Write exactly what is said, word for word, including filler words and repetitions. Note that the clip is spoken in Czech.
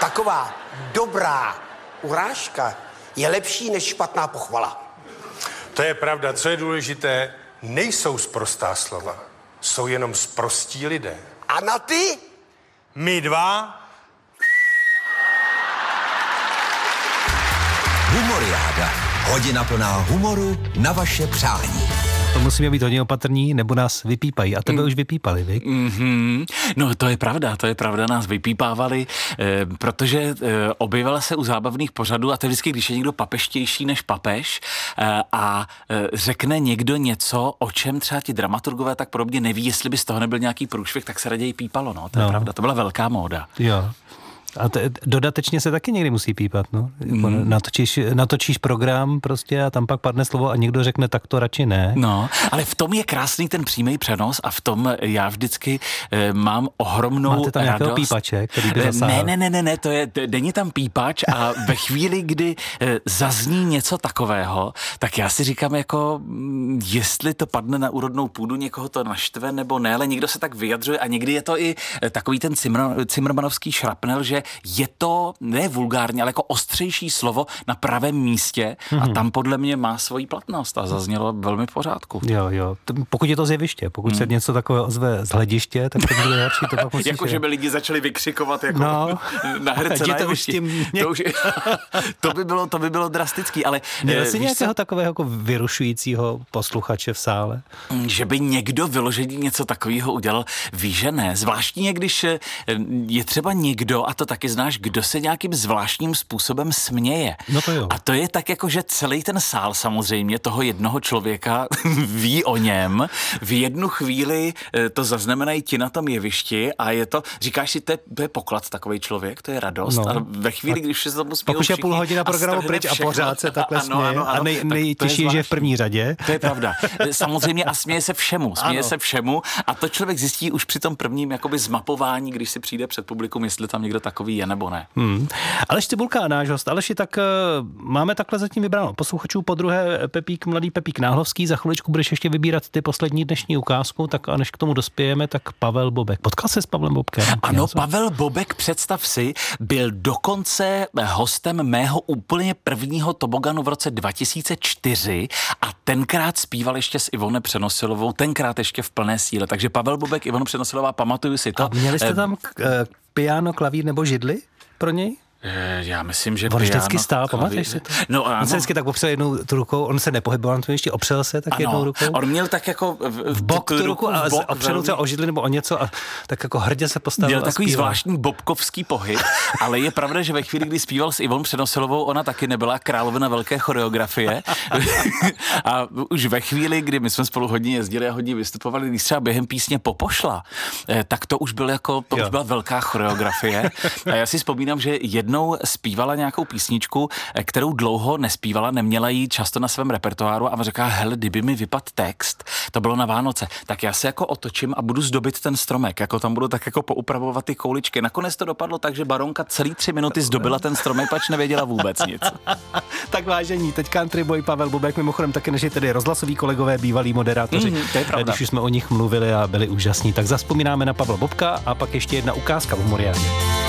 Taková dobrá urážka je lepší než špatná pochvala. To je pravda. Co je důležité, nejsou sprostá slova. Jsou jenom sprostí lidé. A na ty? My dva. Humoriáda. Hodina plná humoru na vaše přání. To musíme být hodně opatrní, nebo nás vypípají. A tebe mm. už vypípali, vy? Mm-hmm. No to je pravda, to je pravda, nás vypípávali, eh, protože eh, objevila se u zábavných pořadů, a to je vždycky, když je někdo papeštější než papež eh, a eh, řekne někdo něco, o čem třeba ti dramaturgové tak podobně neví, jestli by z toho nebyl nějaký průšvih, tak se raději pípalo, no, to je no. pravda, to byla velká móda. Jo. A to, dodatečně se taky někdy musí pípat, no. Mm. Natočíš, natočíš program prostě a tam pak padne slovo a někdo řekne, tak to radši ne. No, ale v tom je krásný ten přímý přenos a v tom já vždycky e, mám ohromnou radost. Máte tam nějakého pípače, který by zasáhl? Ne, ne, ne, ne, ne, to je, není tam pípač a ve chvíli, kdy e, zazní něco takového, tak já si říkám jako, jestli to padne na úrodnou půdu, někoho to naštve nebo ne, ale někdo se tak vyjadřuje a někdy je to i takový ten cimrmanovský šrapnel, že je to, ne vulgárně, ale jako ostřejší slovo na pravém místě mm-hmm. a tam podle mě má svoji platnost a zaznělo velmi v pořádku. Jo, jo. Pokud je to z jeviště, pokud mm. se něco takového ozve z hlediště, tak to bude lepší. To pak musíš... Jako, že by lidi začali vykřikovat jako no. na herce na jevišti. To, už, to, by bylo, to by bylo drastický, ale... Měl jsi nějakého se... takového jako vyrušujícího posluchače v sále? Že by někdo vyloženě něco takového udělal, víš, že ne. Zvláštně, když je třeba někdo, a to taky znáš, kdo se nějakým zvláštním způsobem směje. No to jo. A to je tak jako, že celý ten sál samozřejmě toho jednoho člověka ví o něm. V jednu chvíli to zaznamenají ti na tom jevišti a je to, říkáš si, to je, to je poklad takový člověk, to je radost. No. A ve chvíli, když se tomu smějou pak už je půl hodina programu pryč a pořád se takhle ano, směje. Ano, ano, a nej, nejtěžší je, že je v první řadě. To je pravda. Samozřejmě a směje se všemu. Směje ano. se všemu a to člověk zjistí už při tom prvním jakoby zmapování, když si přijde před publikum, jestli tam někdo takový je nebo ne. Hmm. Aleš Cibulka, náš host. Aleši, tak uh, máme takhle zatím vybráno posluchačů, po druhé Pepík, mladý Pepík Náhlovský, za chviličku budeš ještě vybírat ty poslední dnešní ukázku, tak a než k tomu dospějeme, tak Pavel Bobek. Potkal se s Pavlem Bobkem? Ano, Pavel Bobek, představ si, byl dokonce hostem mého úplně prvního toboganu v roce dva tisíce čtyři a tenkrát zpíval ještě s Ivone Přenosilovou, tenkrát ještě v plné síle. Takže Pavel Bobek, Ivona Přenosilová, pamatuju si to. A měli jste tam k, k, piano, klavír nebo židli pro něj? Já myslím, že on piano, vždycky stál, pamatuješ si to? No, on se vždycky tak opřel jednou tu rukou, on se nepohyboval na to ještě, opřel se tak ano, jednou rukou. On měl tak jako v, v bok tu ruku, ruku a opřel třeba o židli nebo o něco a tak jako hrdě se postavil. Měl takový zpíval. Zvláštní bobkovský pohyb, ale je pravda, že ve chvíli, kdy zpíval s Ivonou Přenosilovou, ona taky nebyla královna velké choreografie. A už ve chvíli, kdy my jsme spolu hodně jezdili a hodně vystupovali, když třeba během písně Popošla, tak to už byl jako, to jo. už byla velká choreografie. A já si vzpomínám, že jednou zpívala nějakou písničku, kterou dlouho nespívala, neměla ji často na svém repertoáru a říká, hele, kdyby mi vypad text, to bylo na Vánoce, tak já se jako otočím a budu zdobit ten stromek, jako tam budu tak jako poupravovat ty kouličky. Nakonec to dopadlo tak, že baronka celý tři minuty zdobila ten stromek, pač nevěděla vůbec nic. Tak vážení, teď country boy Pavel Bobek, mimochodem taky než je tedy rozhlasoví kolegové, bývalí moderátoři, mm, to je pravda. Když už jsme o nich mluvili a byli úžasní, tak zazpomínáme na Pavla Bobka a pak ještě jedna ukázka v Humoriádě.